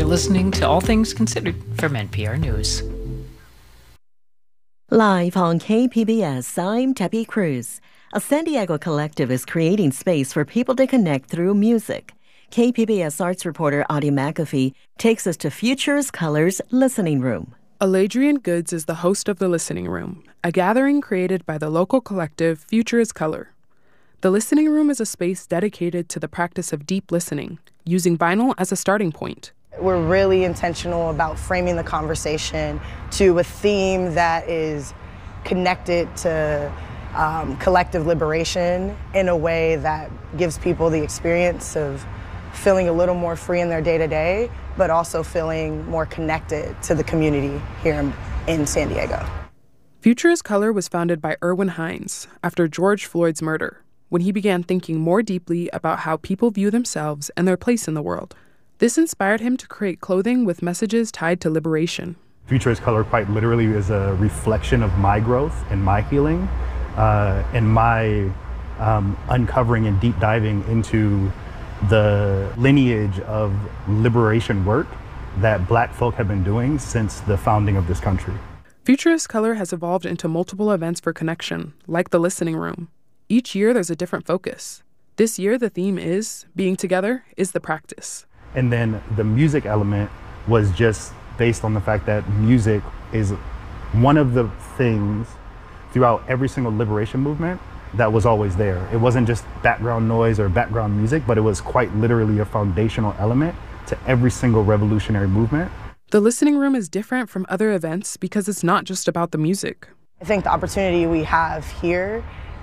You're listening to All Things Considered from NPR News. Live on KPBS, I'm Debbie Cruz. A San Diego collective is creating space for people to connect through music. KPBS arts reporter Audie McAfee takes us to Futures Colors Listening Room. Aladrian Goods is the host of The Listening Room, a gathering created by the local collective Future is Color. The Listening Room is a space dedicated to the practice of deep listening, using vinyl as a starting point. We're really intentional about framing the conversation to a theme that is connected to collective liberation in a way that gives people the experience of feeling a little more free in their day-to-day, but also feeling more connected to the community here in San Diego. Future is Color was founded by Erwin Hines after George Floyd's murder, when he began thinking more deeply about how people view themselves and their place in the world. This inspired him to create clothing with messages tied to liberation. Future is Color quite literally is a reflection of my growth and my healing and my uncovering and deep diving into the lineage of liberation work that Black folk have been doing since the founding of this country. Future is Color has evolved into multiple events for connection, like the Listening Room. Each year there's a different focus. This year the theme is being together is the practice. And then the music element was just based on the fact that music is one of the things throughout every single liberation movement that was always there. It wasn't just background noise or background music, but it was quite literally a foundational element to every single revolutionary movement. The Listening Room is different from other events because it's not just about the music. I think the opportunity we have here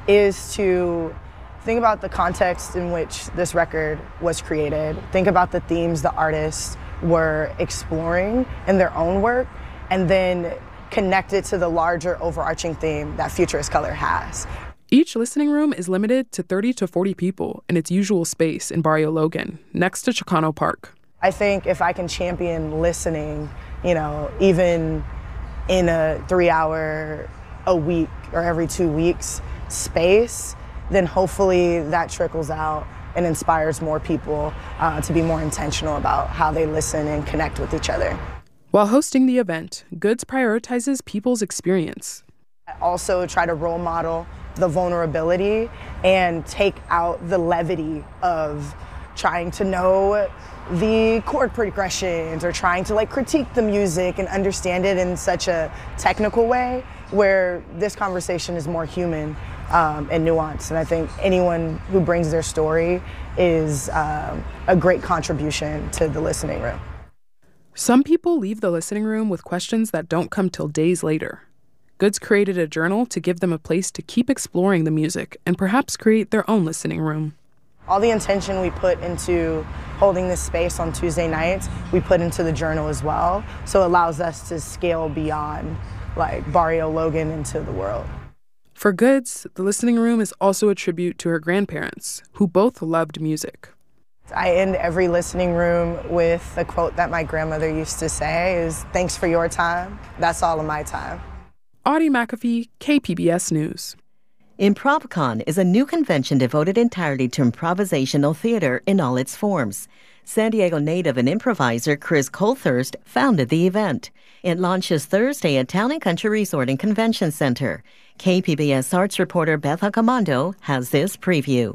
is to think about the context in which this record was created. Think about the themes the artists were exploring in their own work, and then connect it to the larger overarching theme that Future is Color has. Each Listening Room is limited to 30 to 40 people in its usual space in Barrio Logan, next to Chicano Park. I think if I can champion listening, even in a 3-hour a week or every 2 weeks space, then hopefully that trickles out and inspires more people to be more intentional about how they listen and connect with each other. While hosting the event, Goods prioritizes people's experience. I also try to role model the vulnerability and take out the levity of trying to know the chord progressions or trying to critique the music and understand it in such a technical way, where this conversation is more human and nuanced. And I think anyone who brings their story is a great contribution to the Listening Room. Some people leave the Listening Room with questions that don't come till days later. Goods created a journal to give them a place to keep exploring the music and perhaps create their own Listening Room. All the intention we put into holding this space on Tuesday nights, we put into the journal as well. So it allows us to scale beyond Barrio Logan into the world. For Goods, the Listening Room is also a tribute to her grandparents, who both loved music. I end every Listening Room with a quote that my grandmother used to say is, "Thanks for your time. That's all of my time." Audie McAfee, KPBS News. ImprovCon is a new convention devoted entirely to improvisational theater in all its forms. San Diego native and improviser Chris Colthurst founded the event. It launches Thursday at Town and Country Resort and Convention Center. KPBS arts reporter Beth Accomando has this preview.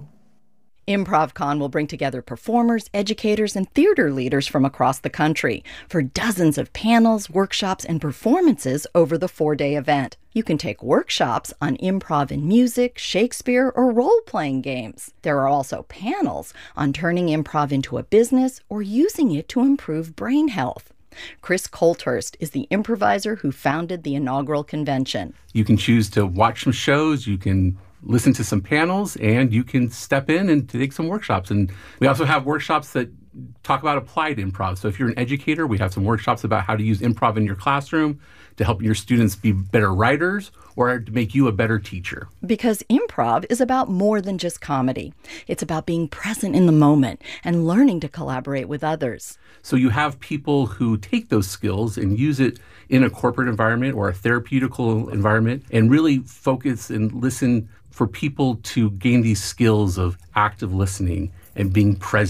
ImprovCon will bring together performers, educators, and theater leaders from across the country for dozens of panels, workshops, and performances over the 4-day event. You can take workshops on improv in music, Shakespeare, or role-playing games. There are also panels on turning improv into a business or using it to improve brain health. Chris Colthurst is the improviser who founded the inaugural convention. You can choose to watch some shows, you can listen to some panels, and you can step in and take some workshops. And we also have workshops that talk about applied improv. So if you're an educator, we have some workshops about how to use improv in your classroom to help your students be better writers or to make you a better teacher. Because improv is about more than just comedy. It's about being present in the moment and learning to collaborate with others. So you have people who take those skills and use it in a corporate environment or a therapeutical environment and really focus and listen for people to gain these skills of active listening and being present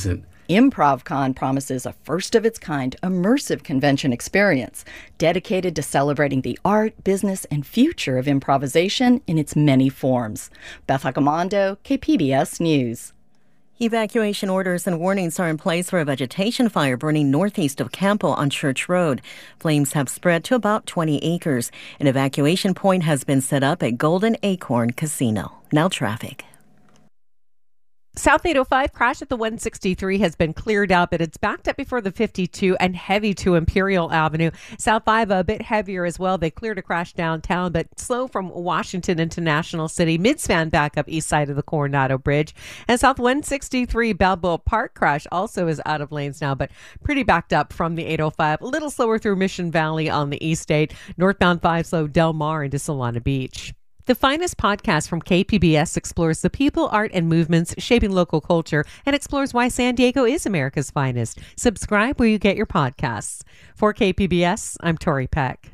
ImprovCon promises a first-of-its-kind immersive convention experience dedicated to celebrating the art, business, and future of improvisation in its many forms. Beth Accomando, KPBS News. Evacuation orders and warnings are in place for a vegetation fire burning northeast of Campo on Church Road. Flames have spread to about 20 acres. An evacuation point has been set up at Golden Acorn Casino. Now traffic. South 805 crash at the 163 has been cleared up, but it's backed up before the 52 and heavy to Imperial Avenue. South 5 a bit heavier as well. They cleared a crash downtown, but slow from Washington into National City. Midspan back up east side of the Coronado Bridge. And South 163 Balboa Park crash also is out of lanes now, but pretty backed up from the 805. A little slower through Mission Valley on the east state. Northbound 5 slow Del Mar into Solana Beach. The Finest podcast from KPBS explores the people, art, and movements shaping local culture and explores why San Diego is America's finest. Subscribe where you get your podcasts. For KPBS, I'm Tori Peck.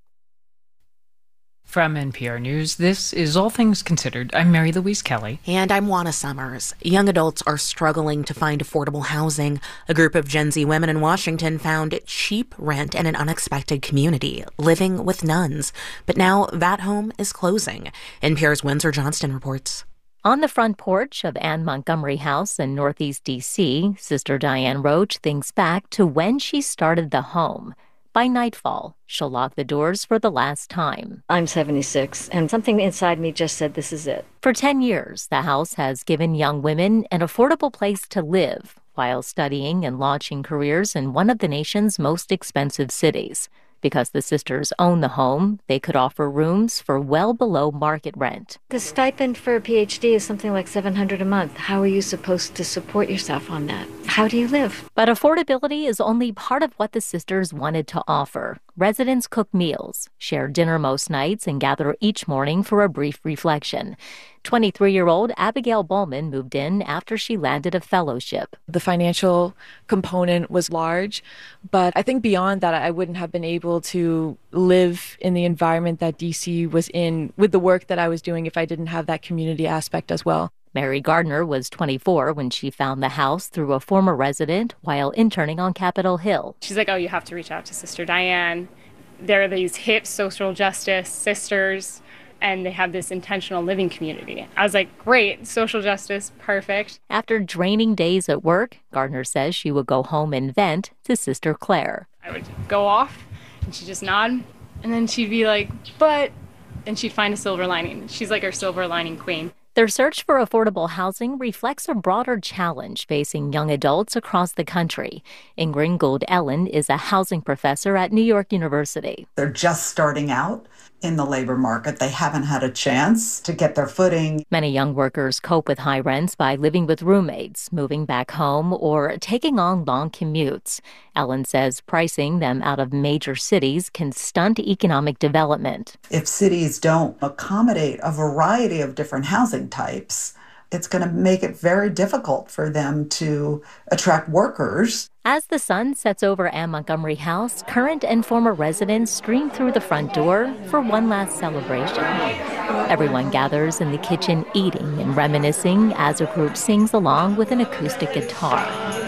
From NPR News, this is All Things Considered. I'm Mary Louise Kelly. And I'm Juana Summers. Young adults are struggling to find affordable housing. A group of Gen Z women in Washington found cheap rent in an unexpected community, living with nuns. But now that home is closing. NPR's Windsor Johnston reports. On the front porch of Anne Montgomery House in Northeast D.C., Sister Diane Roach thinks back to when she started the home. By nightfall, she'll lock the doors for the last time. I'm 76, and something inside me just said, this is it. For 10 years, the house has given young women an affordable place to live while studying and launching careers in one of the nation's most expensive cities. Because the sisters own the home, they could offer rooms for well below market rent. The stipend for a PhD is something like $700 a month. How are you supposed to support yourself on that? How do you live? But affordability is only part of what the sisters wanted to offer. Residents cook meals, share dinner most nights, and gather each morning for a brief reflection. 23-year-old Abigail Bowman moved in after she landed a fellowship. The financial component was large, but I think beyond that, I wouldn't have been able to live in the environment that DC was in with the work that I was doing if I didn't have that community aspect as well. Mary Gardner was 24 when she found the house through a former resident while interning on Capitol Hill. She's like, oh, you have to reach out to Sister Diane. There are these hip social justice sisters, and they have this intentional living community. I was like, great, social justice, perfect. After draining days at work, Gardner says she would go home and vent to Sister Claire. I would go off, and she'd just nod, and then she'd be like, but, and she'd find a silver lining. She's like our silver lining queen. Their search for affordable housing reflects a broader challenge facing young adults across the country. Ingrid Gould-Ellen is a housing professor at New York University. They're just starting out in the labor market. They haven't had a chance to get their footing. Many young workers cope with high rents by living with roommates, moving back home, or taking on long commutes. Ellen says pricing them out of major cities can stunt economic development. If cities don't accommodate a variety of different housing types, it's going to make it very difficult for them to attract workers. As the sun sets over Anne Montgomery House, current and former residents stream through the front door for one last celebration. Everyone gathers in the kitchen eating and reminiscing as a group sings along with an acoustic guitar.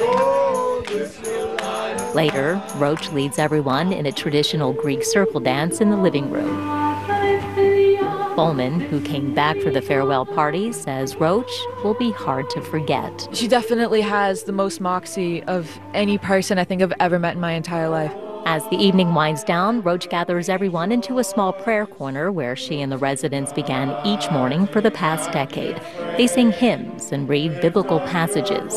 Later, Roach leads everyone in a traditional Greek circle dance in the living room. Bowman, who came back for the farewell party, says Roach will be hard to forget. She definitely has the most moxie of any person I think I've ever met in my entire life. As the evening winds down, Roach gathers everyone into a small prayer corner where she and the residents began each morning for the past decade. They sing hymns and read biblical passages.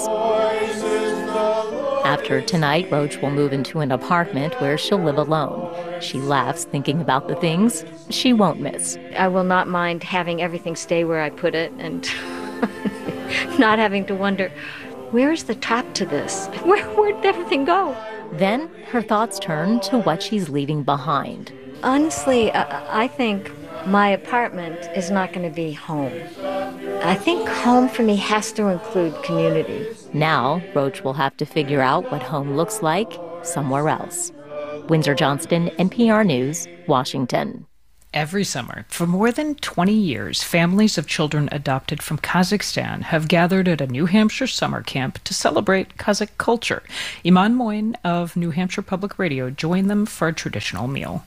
After tonight, Roach will move into an apartment where she'll live alone. She laughs thinking about the things she won't miss. I will not mind having everything stay where I put it and not having to wonder, where is the top to this? Where'd everything go? Then her thoughts turn to what she's leaving behind. Honestly, I think my apartment is not going to be home. I think home for me has to include community. Now, Roach will have to figure out what home looks like somewhere else. Windsor Johnston, NPR News, Washington. Every summer, for more than 20 years, families of children adopted from Kazakhstan have gathered at a New Hampshire summer camp to celebrate Kazakh culture. Iman Moin of New Hampshire Public Radio joined them for a traditional meal.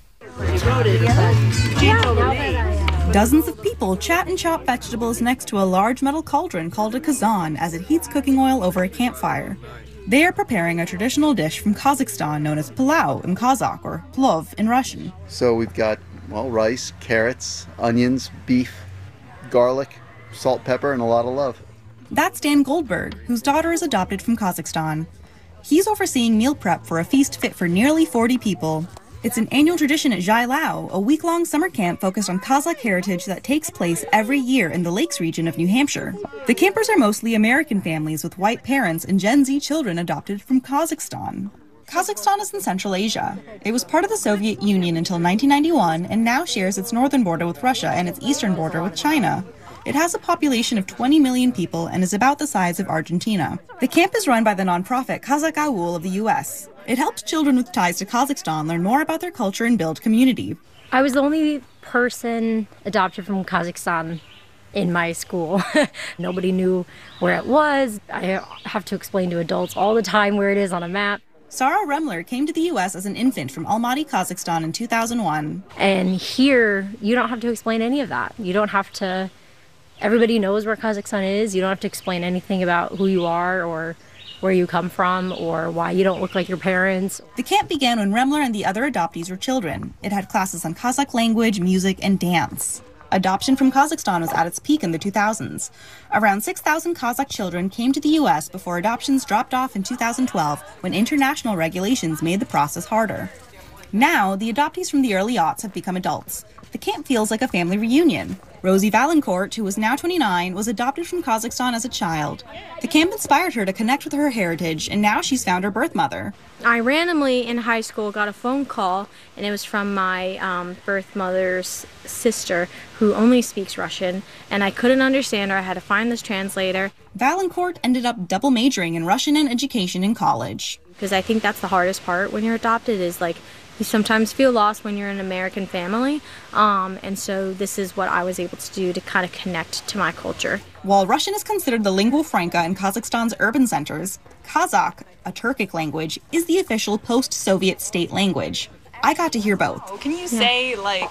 Dozens of people chat and chop vegetables next to a large metal cauldron called a kazan as it heats cooking oil over a campfire. They are preparing a traditional dish from Kazakhstan known as pilau in Kazakh or plov in Russian. So we've got, rice, carrots, onions, beef, garlic, salt, pepper, and a lot of love. That's Dan Goldberg, whose daughter is adopted from Kazakhstan. He's overseeing meal prep for a feast fit for nearly 40 people. It's an annual tradition at Zhai Lao, a week-long summer camp focused on Kazakh heritage that takes place every year in the Lakes region of New Hampshire. The campers are mostly American families with white parents and Gen Z children adopted from Kazakhstan. Kazakhstan is in Central Asia. It was part of the Soviet Union until 1991 and now shares its northern border with Russia and its eastern border with China. It has a population of 20 million people and is about the size of Argentina. The camp is run by the nonprofit Kazakh Aul of the U.S. It helps children with ties to Kazakhstan learn more about their culture and build community. I was the only person adopted from Kazakhstan in my school. Nobody knew where it was. I have to explain to adults all the time where it is on a map. Sarah Remler came to the U.S. as an infant from Almaty, Kazakhstan in 2001. And here, you don't have to explain any of that. You don't have to... Everybody knows where Kazakhstan is. You don't have to explain anything about who you are or where you come from or why you don't look like your parents. The camp began when Remler and the other adoptees were children. It had classes on Kazakh language, music, and dance. Adoption from Kazakhstan was at its peak in the 2000s. Around 6,000 Kazakh children came to the U.S. before adoptions dropped off in 2012 when international regulations made the process harder. Now, the adoptees from the early aughts have become adults. The camp feels like a family reunion. Rosie Valancourt, who is now 29, was adopted from Kazakhstan as a child. The camp inspired her to connect with her heritage, and now she's found her birth mother. I randomly in high school got a phone call, and it was from my birth mother's sister, who only speaks Russian, and I couldn't understand her. I had to find this translator. Valancourt ended up double majoring in Russian and education in college. Because I think that's the hardest part when you're adopted is you sometimes feel lost when you're in an American family, and so this is what I was able to do to kind of connect to my culture. While Russian is considered the lingua franca in Kazakhstan's urban centers, Kazakh, a Turkic language, is the official post-Soviet state language. I got to hear both. Can you say,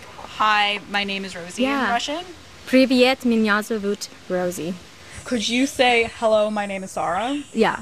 hi, my name is Rosie in Russian? Привет, меня зовут Rosie. Could you say, hello, my name is Sarah? Yeah.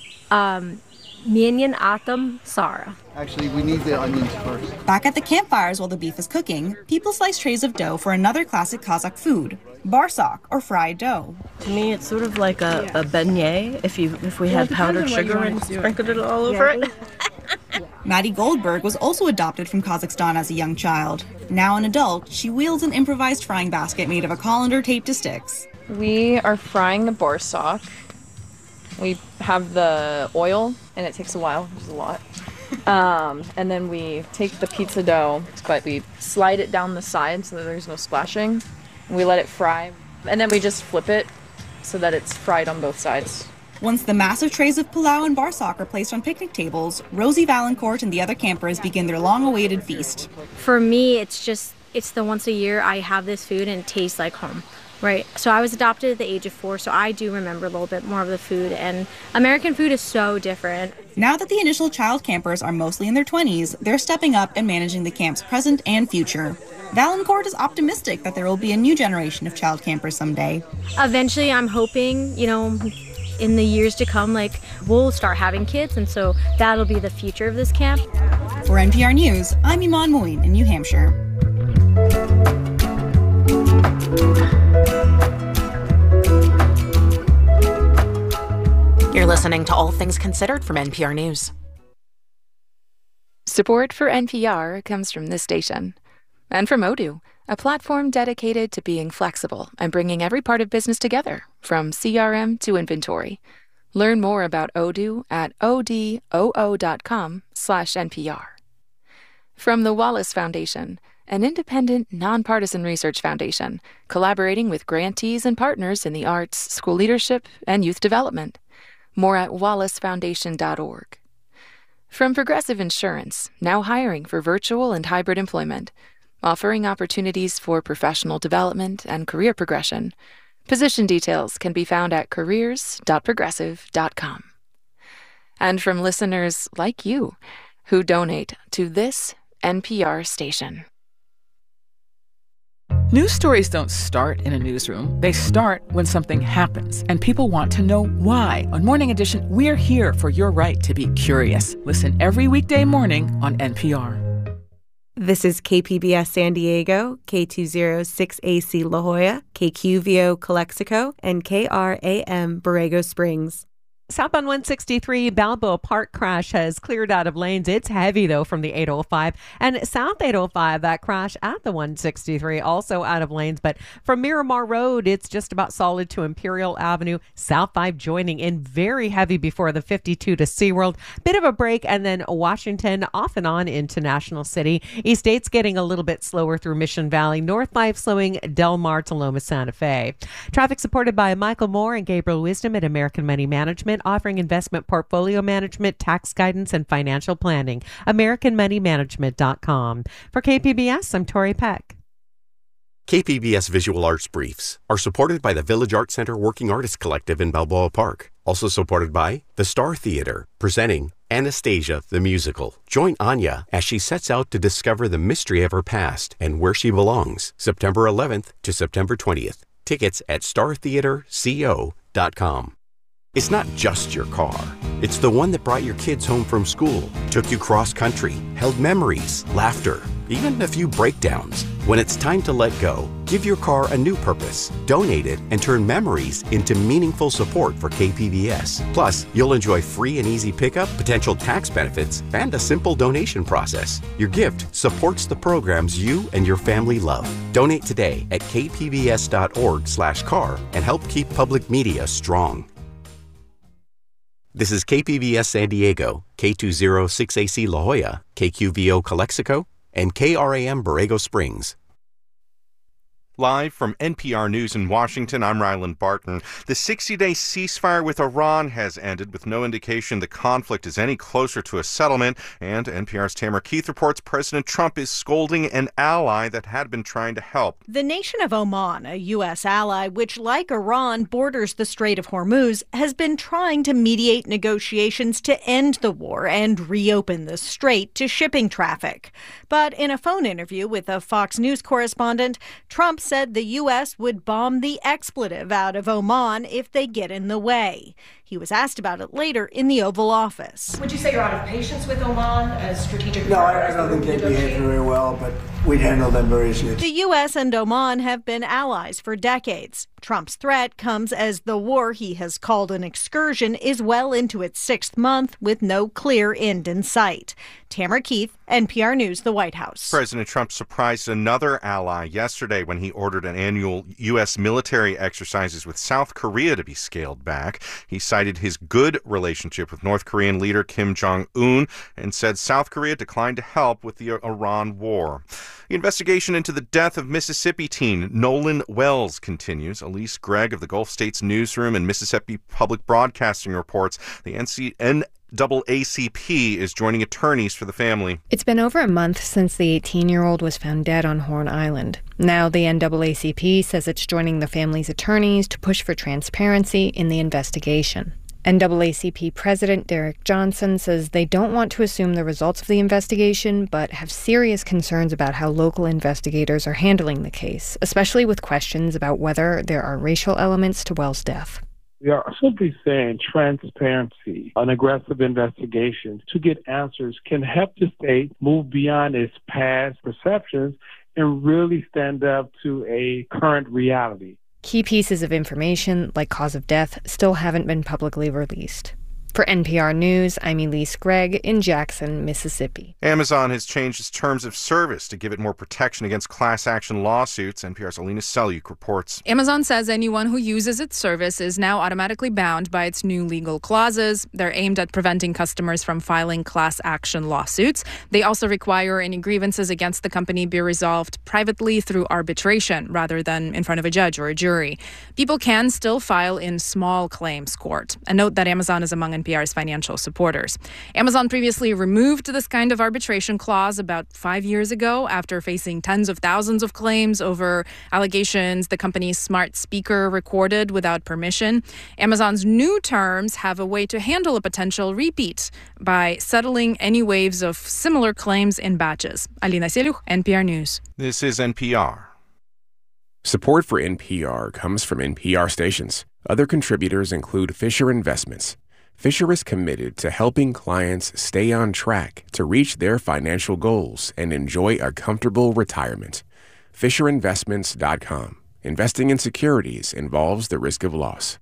Minyan Atom Sarah. Actually, we need the onions first. Back at the campfires while the beef is cooking, people slice trays of dough for another classic Kazakh food, barsak, or fried dough. To me, it's sort of like a beignet if we had powdered sugar and sprinkled it all over it. Maddie Goldberg was also adopted from Kazakhstan as a young child. Now an adult, she wields an improvised frying basket made of a colander taped to sticks. We are frying the barsak. We have the oil, and it takes a while, which is a lot. And then we take the pizza dough, but we slide it down the side so that there's no splashing. We let it fry, and then we just flip it so that it's fried on both sides. Once the massive trays of pilau and barsak are placed on picnic tables, Rosie Valancourt and the other campers begin their long-awaited feast. For me, it's the once a year I have this food and it tastes like home. Right. So I was adopted at the age of 4, so I do remember a little bit more of the food, and American food is so different. Now that the initial child campers are mostly in their 20s, they're stepping up and managing the camp's present and future. Valancourt is optimistic that there will be a new generation of child campers someday. Eventually, I'm hoping, in the years to come, we'll start having kids, and so that'll be the future of this camp. For NPR News, I'm Iman Moin in New Hampshire. You're listening to All Things Considered from NPR News. Support for NPR comes from this station. And from Odoo, a platform dedicated to being flexible and bringing every part of business together, from CRM to inventory. Learn more about Odoo at odoo.com/NPR. From the Wallace Foundation, an independent, nonpartisan research foundation collaborating with grantees and partners in the arts, school leadership, and youth development. More at wallacefoundation.org. From Progressive Insurance, now hiring for virtual and hybrid employment. offering opportunities for professional development and career progression. Position details can be found at careers.progressive.com. And from listeners like you who donate to this NPR station. News stories don't start in a newsroom. They start when something happens, and people want to know why. On Morning Edition, we're here for your right to be curious. Listen every weekday morning on NPR. This is KPBS San Diego, K206AC La Jolla, KQVO Calexico, and KRAM Borrego Springs. Southbound 163 Balboa Park crash has cleared out of lanes. It's heavy, though, from the 805. And South 805, that crash at the 163, also out of lanes. But from Miramar Road, it's just about solid to Imperial Avenue. South 5 joining in very heavy before the 52 to SeaWorld. Bit of a break, and then Washington off and on into National City. East 8's getting a little bit slower through Mission Valley. North 5 slowing Del Mar to Loma Santa Fe. Traffic supported by Michael Moore and Gabriel Wisdom at American Money Management, offering investment portfolio management, tax guidance, and financial planning. AmericanMoneyManagement.com. For KPBS, I'm Tori Peck. KPBS Visual Arts Briefs are supported by the Village Arts Center Working Artists Collective in Balboa Park. Also supported by the Star Theater, presenting Anastasia the Musical. Join Anya as she sets out to discover the mystery of her past and where she belongs. September 11th to September 20th. Tickets at startheaterco.com. It's not just your car. It's the one that brought your kids home from school, took you cross-country, held memories, laughter, even a few breakdowns. When it's time to let go, give your car a new purpose. Donate it and turn memories into meaningful support for KPBS. Plus, you'll enjoy free and easy pickup, potential tax benefits, and a simple donation process. Your gift supports the programs you and your family love. Donate today at kpbs.org/car and help keep public media strong. This is KPBS San Diego, K206AC La Jolla, KQVO Calexico, and KRAM Borrego Springs. Live from NPR News in Washington, I'm Ryland Barton. The 60-day ceasefire with Iran has ended with no indication the conflict is any closer to a settlement. And NPR's Tamara Keith reports President Trump is scolding an ally that had been trying to help. The nation of Oman, a U.S. ally, which, like Iran, borders the Strait of Hormuz, has been trying to mediate negotiations to end the war and reopen the strait to shipping traffic. But in a phone interview with a Fox News correspondent, Trump said the U.S. would bomb the expletive out of Oman if they get in the way. He was asked about it later in the Oval Office. Would you say you're out of patience with Oman as strategic? No, I don't think they behave very well, but we'd handle them very easily. The U.S. and Oman have been allies for decades. Trump's threat comes as the war he has called an excursion is well into its sixth month with no clear end in sight. Tamara Keith, NPR News, the White House. President Trump surprised another ally yesterday when he ordered an annual U.S. military exercises with South Korea to be scaled back. He cited his good relationship with North Korean leader Kim Jong-un and said South Korea declined to help with the Iran war. The investigation into the death of Mississippi teen Nolan Wells continues. Elise Gregg of the Gulf States Newsroom and Mississippi Public Broadcasting reports the NAACP is joining attorneys for the family. It's been over a month since the 18-year-old was found dead on Horn Island. Now the NAACP says it's joining the family's attorneys to push for transparency in the investigation. NAACP President Derek Johnson says they don't want to assume the results of the investigation, but have serious concerns about how local investigators are handling the case, especially with questions about whether there are racial elements to Wells' death. We are simply saying transparency, an aggressive investigation to get answers can help the state move beyond its past perceptions and really stand up to a current reality. Key pieces of information, like cause of death, still haven't been publicly released. For NPR News, I'm Elise Gregg in Jackson, Mississippi. Amazon has changed its terms of service to give it more protection against class action lawsuits. NPR's Alina Selyuk reports. Amazon says anyone who uses its service is now automatically bound by its new legal clauses. They're aimed at preventing customers from filing class action lawsuits. They also require any grievances against the company be resolved privately through arbitration rather than in front of a judge or a jury. People can still file in small claims court. A note that Amazon is among NPR's financial supporters. Amazon previously removed this kind of arbitration clause about 5 years ago after facing tens of thousands of claims over allegations the company's smart speaker recorded without permission. Amazon's new terms have a way to handle a potential repeat by settling any waves of similar claims in batches. Alina Seliuch, NPR News. This is NPR. Support for NPR comes from NPR stations. Other contributors include Fisher Investments. Fisher is committed to helping clients stay on track to reach their financial goals and enjoy a comfortable retirement. FisherInvestments.com. Investing in securities involves the risk of loss.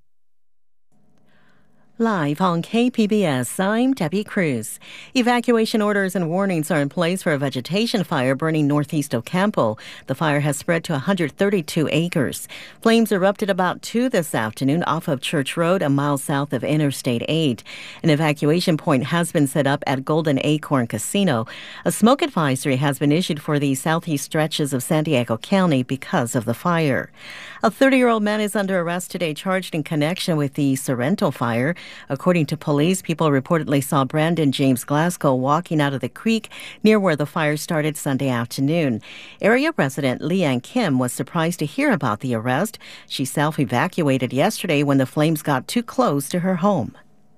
Live on KPBS, I'm Debbie Cruz. Evacuation orders and warnings are in place for a vegetation fire burning northeast of Campo. The fire has spread to 132 acres. Flames erupted about 2 this afternoon off of Church Road, a mile south of Interstate 8. An evacuation point has been set up at Golden Acorn Casino. A smoke advisory has been issued for the southeast stretches of San Diego County because of the fire. A 30-year-old man is under arrest today, charged in connection with the Sorrento fire. According to police, people reportedly saw Brandon James Glasgow walking out of the creek near where the fire started Sunday afternoon. Area resident Leanne Kim was surprised to hear about the arrest. She self-evacuated yesterday when the flames got too close to her home.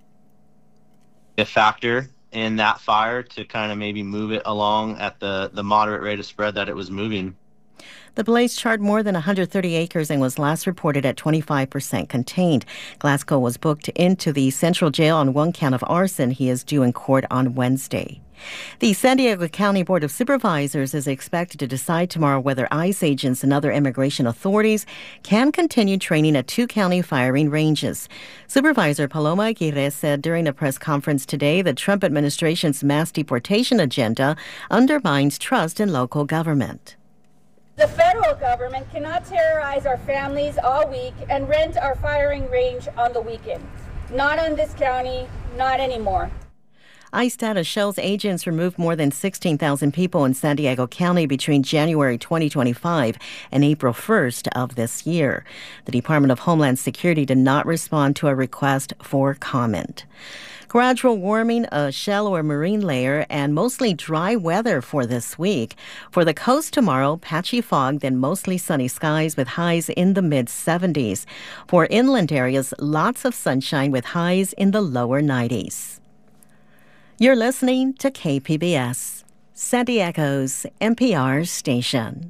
A factor in that fire to kind of maybe move it along at the moderate rate of spread that it was moving. The blaze charred more than 130 acres and was last reported at 25% contained. Glasgow was booked into the central jail on 1 count of arson. He is due in court on Wednesday. The San Diego County Board of Supervisors is expected to decide tomorrow whether ICE agents and other immigration authorities can continue training at 2 county firing ranges. Supervisor Paloma Aguirre said during a press conference today the Trump administration's mass deportation agenda undermines trust in local government. The federal government cannot terrorize our families all week and rent our firing range on the weekends. Not on this county, not anymore. ICE data shows agents removed more than 16,000 people in San Diego County between January 2025 and April 1st of this year. The Department of Homeland Security did not respond to a request for comment. Gradual warming, a shallower marine layer, and mostly dry weather for this week. For the coast tomorrow, patchy fog, then mostly sunny skies with highs in the mid-70s. For inland areas, lots of sunshine with highs in the lower 90s. You're listening to KPBS, San Diego's NPR station.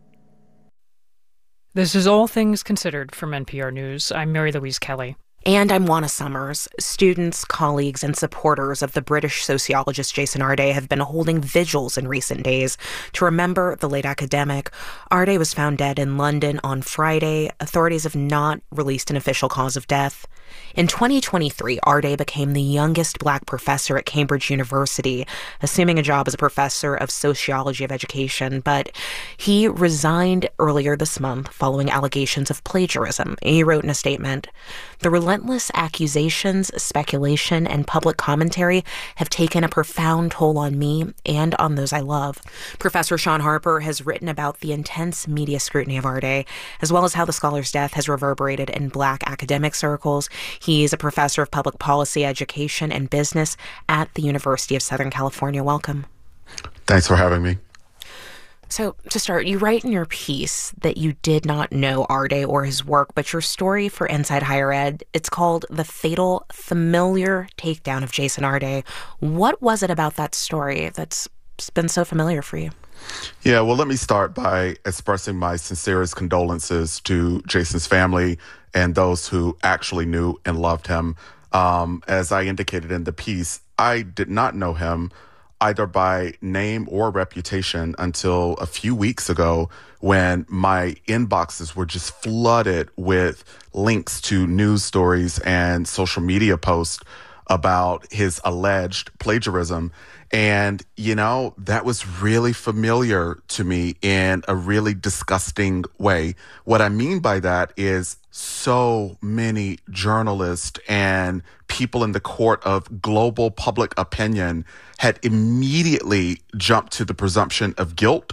This is All Things Considered from NPR News. I'm Mary Louise Kelly. And I'm Juana Summers. Students, colleagues, and supporters of the British sociologist Jason Arde have been holding vigils in recent days to remember the late academic. Arde was found dead in London on Friday. Authorities have not released an official cause of death. In 2023, Arde became the youngest Black professor at Cambridge University, assuming a job as a professor of sociology of education, but he resigned earlier this month following allegations of plagiarism. He wrote in a statement, "The relentless accusations, speculation, and public commentary have taken a profound toll on me and on those I love." Professor Sean Harper has written about the intense media scrutiny of Arde, as well as how the scholar's death has reverberated in Black academic circles. He's a professor of public policy, education, and business at the University of Southern California. Welcome. Thanks for having me. So, to start, you write in your piece that you did not know Arde or his work, but your story for Inside Higher Ed, it's called The Fatal Familiar Takedown of Jason Arde. What was it about that story that's been so familiar for you? Yeah, well, let me start by expressing my sincerest condolences to Jason's family and those who actually knew and loved him. As I indicated in the piece, I did not know him either by name or reputation until a few weeks ago when my inboxes were just flooded with links to news stories and social media posts about his alleged plagiarism. And, you know, that was really familiar to me in a really disgusting way. What I mean by that is so many journalists and people in the court of global public opinion had immediately jumped to the presumption of guilt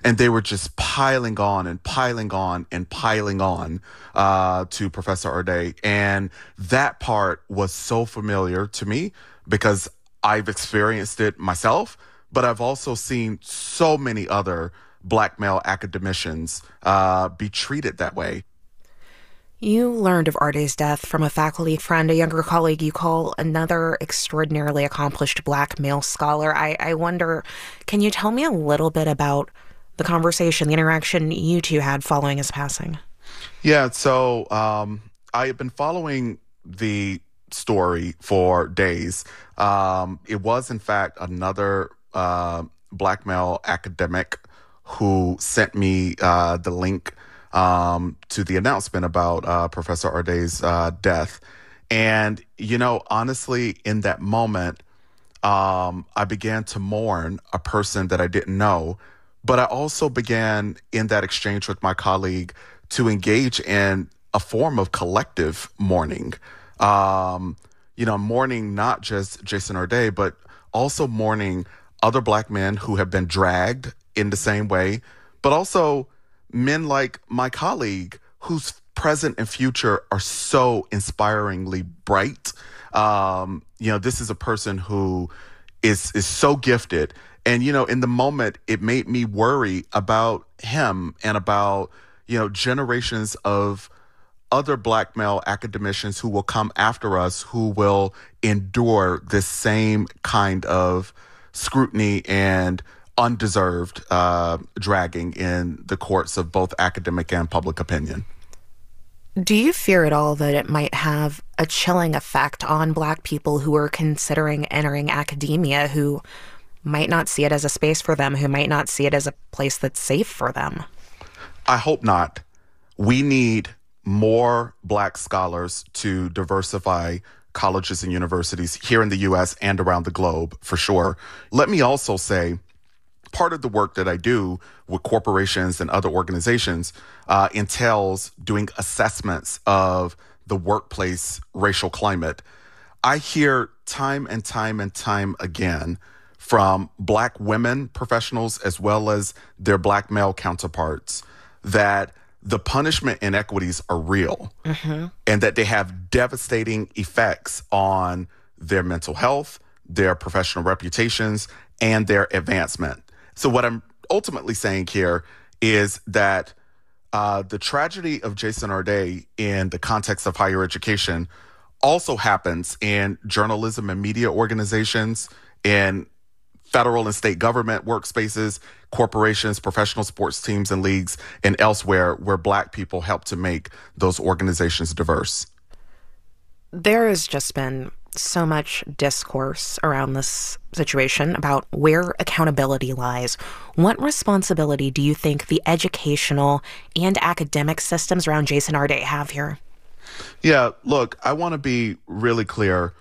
And they were just piling on and piling on and piling on to Professor Ardai. And that part was so familiar to me because I've experienced it myself, but I've also seen so many other Black male academicians be treated that way. You learned of Ardai's death from a faculty friend, a younger colleague you call another extraordinarily accomplished Black male scholar. I wonder, can you tell me a little bit about the conversation, the interaction you two had following his passing? Yeah, so I have been following the story for days. It was, in fact, another Black male academic who sent me the link to the announcement about Professor Ardai's death. And, honestly, in that moment, I began to mourn a person that I didn't know. But I also began in that exchange with my colleague to engage in a form of collective mourning. Mourning not just Jason Ardai, but also mourning other Black men who have been dragged in the same way, but also men like my colleague whose present and future are so inspiringly bright. This is a person who is so gifted. And, in the moment, it made me worry about him and about, generations of other Black male academicians who will come after us, who will endure this same kind of scrutiny and undeserved dragging in the courts of both academic and public opinion. Do you fear at all that it might have a chilling effect on Black people who are considering entering academia, who might not see it as a space for them, who might not see it as a place that's safe for them? I hope not. We need more Black scholars to diversify colleges and universities here in the U.S. and around the globe, for sure. Let me also say, part of the work that I do with corporations and other organizations entails doing assessments of the workplace racial climate. I hear time and time and time again from Black women professionals as well as their Black male counterparts that the punishment inequities are real and that they have devastating effects on their mental health, their professional reputations, and their advancement. So what I'm ultimately saying here is that the tragedy of Jason Ardai in the context of higher education also happens in journalism and media organizations, in federal and state government workspaces, corporations, professional sports teams and leagues, and elsewhere where Black people help to make those organizations diverse. There has just been so much discourse around this situation about where accountability lies. What responsibility do you think the educational and academic systems around Jason Ardai have here? Yeah, look, I want to be really clear.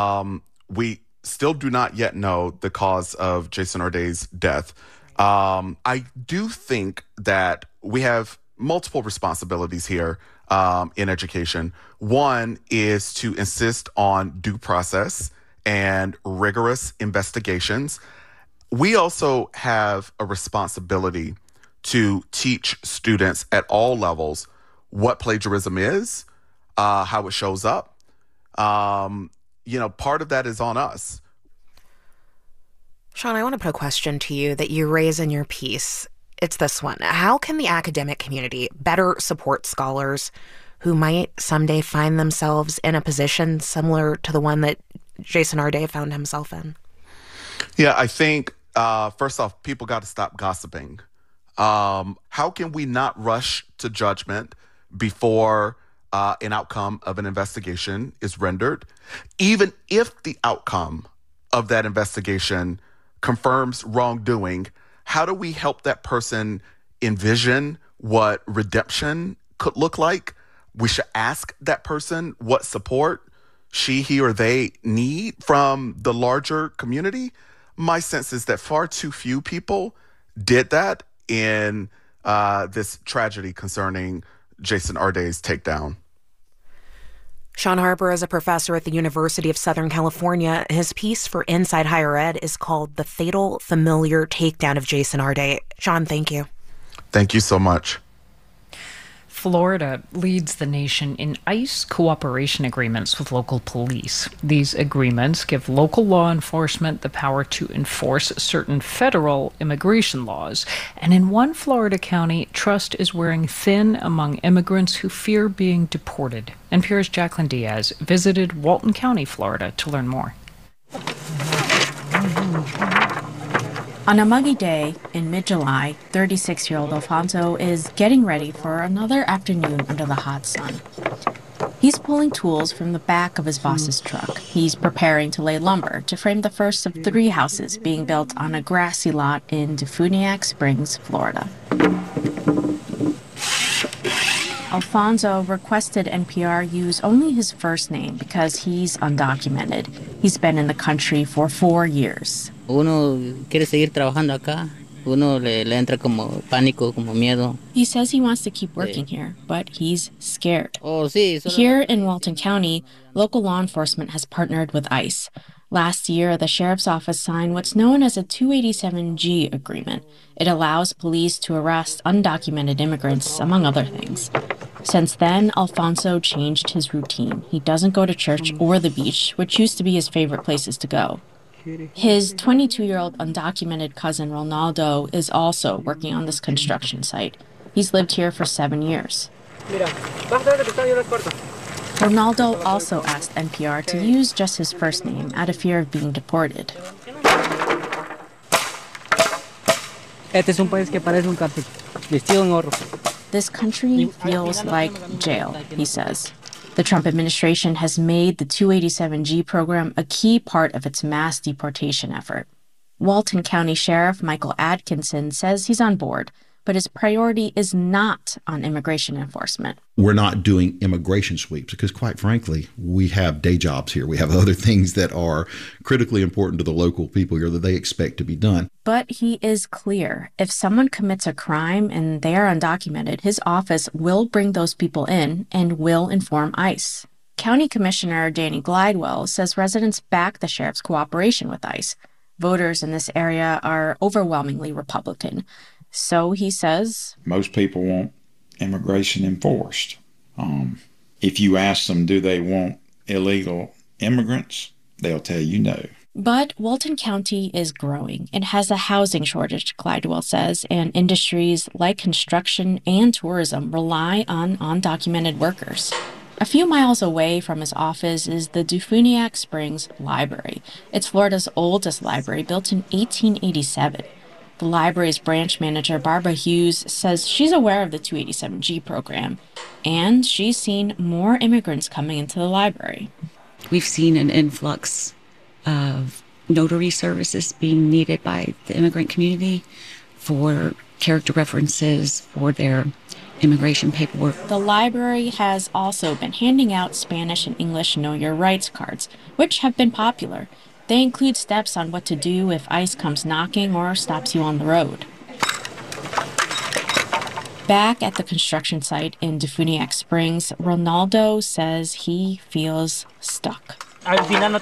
We still do not yet know the cause of Jason Ardai's death. I do think that we have multiple responsibilities here in education. One is to insist on due process and rigorous investigations. We also have a responsibility to teach students at all levels what plagiarism is, how it shows up. Part of that is on us. Sean, I want to put a question to you that you raise in your piece. It's this one. How can the academic community better support scholars who might someday find themselves in a position similar to the one that Jason Ardai found himself in? Yeah, I think, first off, people got to stop gossiping. How can we not rush to judgment before an outcome of an investigation is rendered? Even if the outcome of that investigation confirms wrongdoing, how do we help that person envision what redemption could look like? We should ask that person what support he, or they need from the larger community. My sense is that far too few people did that in this tragedy concerning Jason Ardai's takedown. Sean Harper is a professor at the University of Southern California. His piece for Inside Higher Ed is called The Fatal Familiar Takedown of Jason Arde. Sean, thank you. Thank you so much. Florida leads the nation in ICE cooperation agreements with local police. These agreements give local law enforcement the power to enforce certain federal immigration laws. And in one Florida county, trust is wearing thin among immigrants who fear being deported. NPR's Jacqueline Diaz visited Walton County, Florida, to learn more. On a muggy day in mid-July, 36-year-old Alfonso is getting ready for another afternoon under the hot sun. He's pulling tools from the back of his boss's truck. He's preparing to lay lumber to frame the first of 3 houses being built on a grassy lot in Defuniak Springs, Florida. Alfonso requested NPR use only his first name because he's undocumented. He's been in the country for 4 years. Uno quiere seguir trabajando acá. Uno le entra como pánico, como miedo. He says he wants to keep working here, but he's scared. Here in Walton County, local law enforcement has partnered with ICE. Last year, the sheriff's office signed what's known as a 287G agreement. It allows police to arrest undocumented immigrants, among other things. Since then, Alfonso changed his routine. He doesn't go to church or the beach, which used to be his favorite places to go. His 22-year-old undocumented cousin, Ronaldo, is also working on this construction site. He's lived here for 7 years. Ronaldo also asked NPR to use just his first name out of fear of being deported. This country feels like jail, he says. The Trump administration has made the 287G program a key part of its mass deportation effort. Walton County Sheriff Michael Atkinson says he's on board, but his priority is not on immigration enforcement. We're not doing immigration sweeps because, quite frankly, we have day jobs here. We have other things that are critically important to the local people here that they expect to be done. But he is clear. If someone commits a crime and they are undocumented, his office will bring those people in and will inform ICE. County Commissioner Danny Glidewell says residents back the sheriff's cooperation with ICE. Voters in this area are overwhelmingly Republican. So he says, most people want immigration enforced. If you ask them, do they want illegal immigrants? They'll tell you no. But Walton County is growing. It has a housing shortage, Glidewell says, and industries like construction and tourism rely on undocumented workers. A few miles away from his office is the Defuniak Springs Library. It's Florida's oldest library, built in 1887. The library's branch manager, Barbara Hughes, says she's aware of the 287G program, and she's seen more immigrants coming into the library. We've seen an influx of notary services being needed by the immigrant community for character references for their immigration paperwork. The library has also been handing out Spanish and English Know Your Rights cards, which have been popular. They include steps on what to do if ICE comes knocking or stops you on the road. Back at the construction site in Defuniak Springs, Ronaldo says he feels stuck. At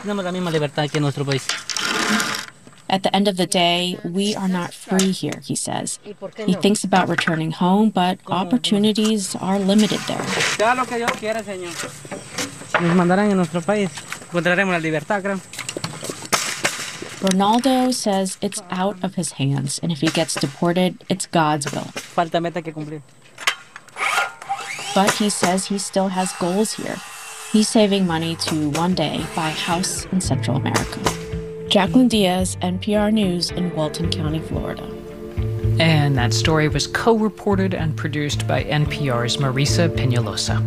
the end of the day, we are not free here, he says. He thinks about returning home, but opportunities are limited there. Ronaldo says it's out of his hands, and if he gets deported, it's God's will. But he says he still has goals here. He's saving money to one day buy a house in Central America. Jacqueline Diaz, NPR News in Walton County, Florida. And that story was co-reported and produced by NPR's Marisa Peñalosa.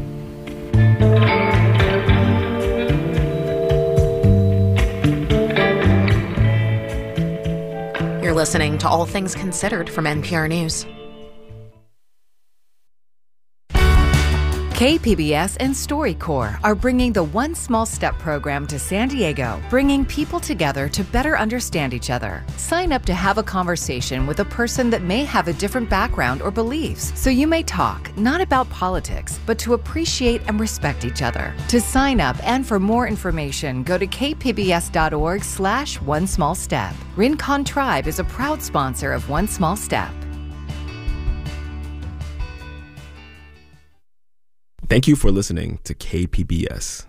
You're listening to All Things Considered from NPR News. KPBS and StoryCorps are bringing the One Small Step program to San Diego, bringing people together to better understand each other. Sign up to have a conversation with a person that may have a different background or beliefs, so you may talk not about politics, but to appreciate and respect each other. To sign up and for more information, go to kpbs.org/One Small Step. Rincon Tribe is a proud sponsor of One Small Step. Thank you for listening to KPBS.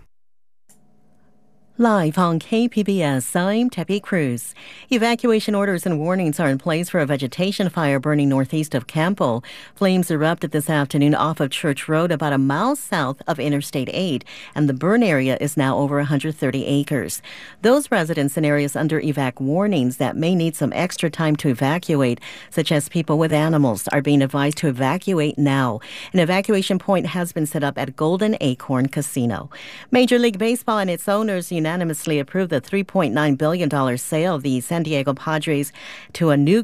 Live on KPBS, I'm Tepi Cruz. Evacuation orders and warnings are in place for a vegetation fire burning northeast of Campo. Flames erupted this afternoon off of Church Road about a mile south of Interstate 8, and the burn area is now over 130 acres. Those residents in areas under evac warnings that may need some extra time to evacuate, such as people with animals, are being advised to evacuate now. An evacuation point has been set up at Golden Acorn Casino. Major League Baseball and its owners unanimously approved the $3.9 billion sale of the San Diego Padres to a new